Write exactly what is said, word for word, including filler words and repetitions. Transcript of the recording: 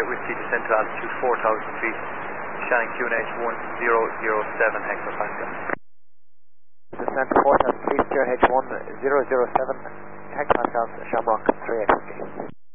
Whiskey descend to altitude four thousand feet, Shannon Q N H one zero zero seven hectopascal. Descent to four thousand feet, Q N H one zero zero seven hectopascals, Shamrock three eight Whiskey.